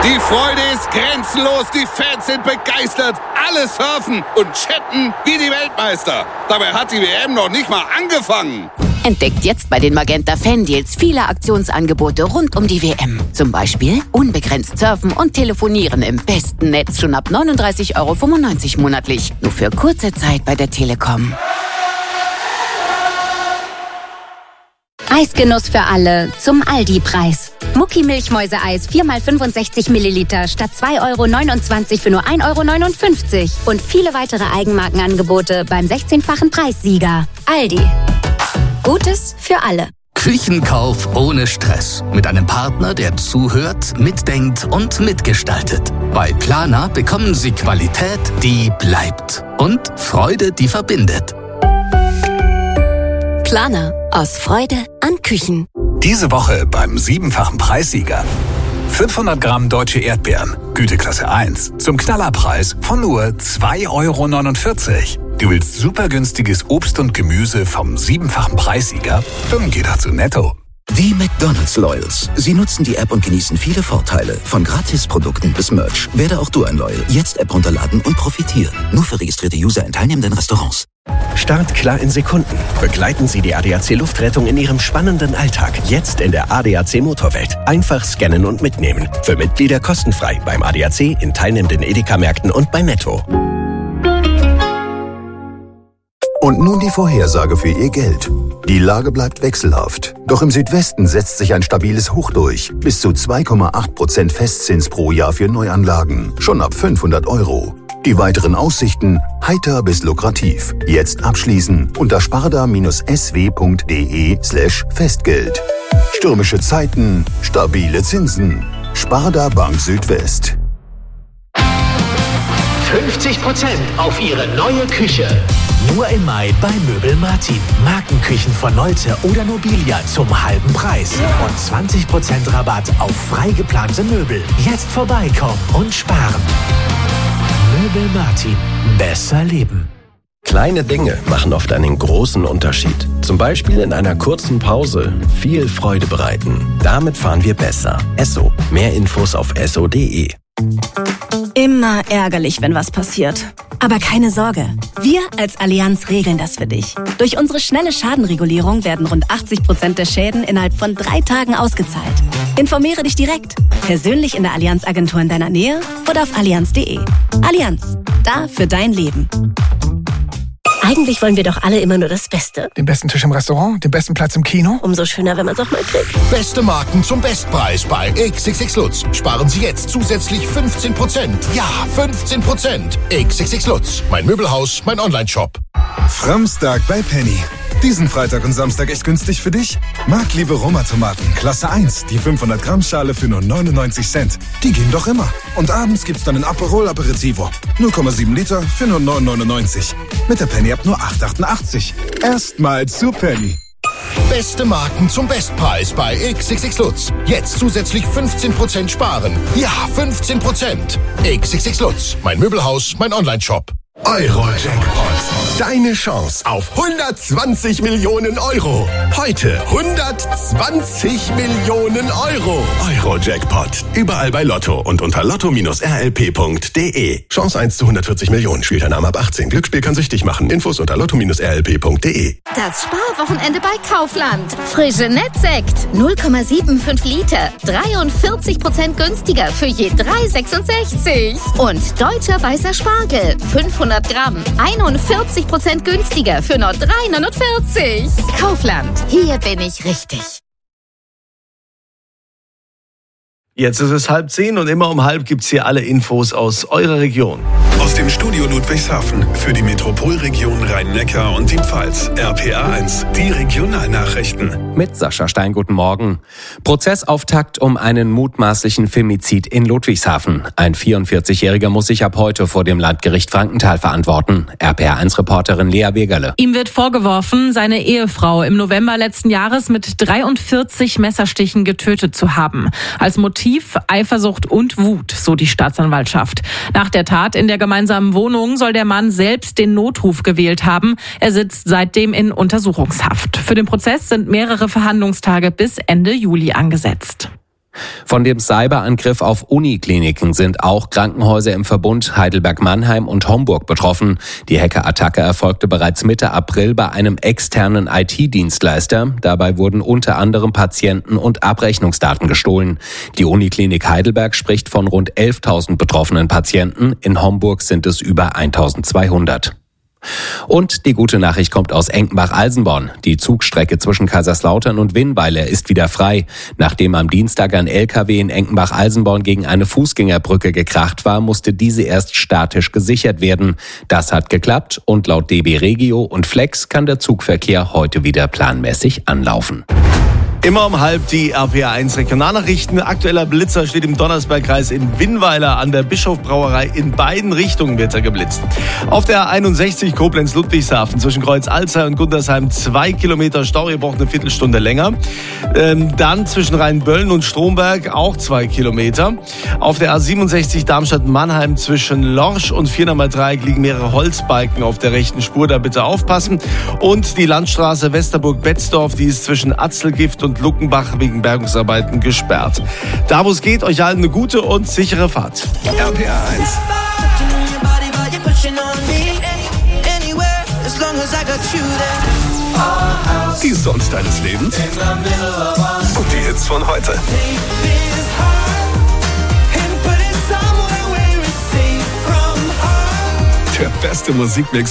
Die Freude ist grenzenlos, die Fans sind begeistert, alle surfen und chatten wie die Weltmeister. Dabei hat die WM noch nicht mal angefangen. Entdeckt jetzt bei den Magenta Fan-Deals viele Aktionsangebote rund um die WM. Zum Beispiel unbegrenzt surfen und telefonieren im besten Netz schon ab 39,95 € monatlich. Nur für kurze Zeit bei der Telekom. Eisgenuss für alle zum Aldi-Preis. Mucki-Milchmäuse-Eis 4x65 Milliliter statt 2,29 € für nur 1,59 € und viele weitere Eigenmarkenangebote beim 16-fachen Preissieger. Aldi. Gutes für alle. Küchenkauf ohne Stress. Mit einem Partner, der zuhört, mitdenkt und mitgestaltet. Bei Planer bekommen Sie Qualität, die bleibt. Und Freude, die verbindet. Planer. Aus Freude an Küchen. Diese Woche beim 7-fachen Preissieger. 500 Gramm deutsche Erdbeeren, Güteklasse 1, zum Knallerpreis von nur 2,49 €. Du willst super günstiges Obst und Gemüse vom 7-fachen Preissieger? Dann geh doch zu Netto. Die McDonald's Loyals. Sie nutzen die App und genießen viele Vorteile. Von Gratisprodukten bis Merch. Werde auch du ein Loyal. Jetzt App runterladen und profitieren. Nur für registrierte User in teilnehmenden Restaurants. Startklar in Sekunden. Begleiten Sie die ADAC Luftrettung in Ihrem spannenden Alltag. Jetzt in der ADAC Motorwelt. Einfach scannen und mitnehmen. Für Mitglieder kostenfrei beim ADAC, in teilnehmenden Edeka-Märkten und bei Netto. Und nun die Vorhersage für Ihr Geld. Die Lage bleibt wechselhaft. Doch im Südwesten setzt sich ein stabiles Hoch durch. Bis zu 2,8% Festzins pro Jahr für Neuanlagen. Schon ab 500 €. Die weiteren Aussichten heiter bis lukrativ. Jetzt abschließen unter sparda-sw.de/Festgeld. Stürmische Zeiten, stabile Zinsen. Sparda Bank Südwest. 50% auf Ihre neue Küche. Nur im Mai bei Möbel Martin. Markenküchen von Nolte oder Nobilia zum halben Preis. Und 20% Rabatt auf frei geplante Möbel. Jetzt vorbeikommen und sparen. Möbel Martin. Besser leben. Kleine Dinge machen oft einen großen Unterschied. Zum Beispiel in einer kurzen Pause viel Freude bereiten. Damit fahren wir besser. Esso. Mehr Infos auf esso.de. Immer ärgerlich, wenn was passiert. Aber keine Sorge, wir als Allianz regeln das für dich. Durch unsere schnelle Schadenregulierung werden rund 80% der Schäden innerhalb von 3 Tagen ausgezahlt. Informiere dich direkt, persönlich in der Allianz-Agentur in deiner Nähe oder auf allianz.de. Allianz, da für dein Leben. Eigentlich wollen wir doch alle immer nur das Beste. Den besten Tisch im Restaurant, den besten Platz im Kino. Umso schöner, wenn man es auch mal kriegt. Beste Marken zum Bestpreis bei XXX Lutz. Sparen Sie jetzt zusätzlich 15%. Ja, 15%. XXX Lutz. Mein Möbelhaus, mein Onlineshop. Framstag bei Penny. Diesen Freitag und Samstag echt günstig für dich? Marktliebe Roma-Tomaten, Klasse 1, die 500 Gramm Schale für nur 99 Cent. Die gehen doch immer. Und abends gibt's dann ein Aperol Aperitivo. 0,7 Liter für nur 9,99. Mit der Penny ab nur 8,88. Erstmal zu Penny. Beste Marken zum Bestpreis bei XXX Lutz. Jetzt zusätzlich 15% sparen. Ja, 15%. XXX Lutz. Mein Möbelhaus, mein Onlineshop. Euro-Jackpot. Deine Chance auf 120 Millionen €. Heute 120 Millionen €. Euro-Jackpot. Überall bei Lotto und unter lotto-rlp.de. Chance 1 zu 140 Millionen. Spielteilnahme ab 18. Glücksspiel kann süchtig machen. Infos unter lotto-rlp.de. Das Sparwochenende bei Kaufland. Frische Nettsekt. 0,75 Liter. 43% günstiger für je 3,66. Und deutscher weißer Spargel. 500 Gramm. 41% günstiger für nur 3,49. Kaufland. Hier bin ich richtig. Jetzt ist es 9:30 und immer um 9:30 gibt's hier alle Infos aus eurer Region. Aus dem Studio Ludwigshafen für die Metropolregion Rhein-Neckar und die Pfalz. RPA 1, die Regionalnachrichten. Mit Sascha Stein, guten Morgen. Prozessauftakt um einen mutmaßlichen Femizid in Ludwigshafen. Ein 44-Jähriger muss sich ab heute vor dem Landgericht Frankenthal verantworten. RPA 1-Reporterin Lea Wegerle. Ihm wird vorgeworfen, seine Ehefrau im November letzten Jahres mit 43 Messerstichen getötet zu haben. Als Motiv Eifersucht und Wut, so die Staatsanwaltschaft. Nach der Tat in der gemeinsamen Wohnung soll der Mann selbst den Notruf gewählt haben. Er sitzt seitdem in Untersuchungshaft. Für den Prozess sind mehrere Verhandlungstage bis Ende Juli angesetzt. Von dem Cyberangriff auf Unikliniken sind auch Krankenhäuser im Verbund Heidelberg-Mannheim und Homburg betroffen. Die Hackerattacke erfolgte bereits Mitte April bei einem externen IT-Dienstleister. Dabei wurden unter anderem Patienten- und Abrechnungsdaten gestohlen. Die Uniklinik Heidelberg spricht von rund 11.000 betroffenen Patienten. In Homburg sind es über 1.200. Und die gute Nachricht kommt aus Enkenbach-Alsenborn. Die Zugstrecke zwischen Kaiserslautern und Winnweiler ist wieder frei. Nachdem am Dienstag ein LKW in Enkenbach-Alsenborn gegen eine Fußgängerbrücke gekracht war, musste diese erst statisch gesichert werden. Das hat geklappt und laut DB Regio und Flex kann der Zugverkehr heute wieder planmäßig anlaufen. Immer um halb die RPA1 Regionalnachrichten. Aktueller Blitzer steht im Donnersbergkreis in Winnweiler an der Bischofbrauerei. In beiden Richtungen wird er geblitzt. Auf der 61 Koblenz-Ludwigshafen zwischen Kreuz-Alzey und Gundersheim 2 Kilometer Stau, ihr braucht eine Viertelstunde länger. Dann zwischen Rheinböllen und Stromberg auch 2 Kilometer. Auf der A67 Darmstadt-Mannheim zwischen Lorsch und Viernamer Dreieck liegen mehrere Holzbalken auf der rechten Spur, da bitte aufpassen. Und die Landstraße Westerburg-Betzdorf, die ist zwischen Atzelgift und Luckenbach wegen Bergungsarbeiten gesperrt. Da wo es geht, euch allen eine gute und sichere Fahrt. RPA 1. Die Songs deines Lebens und die Hits von heute. Der beste Musikmix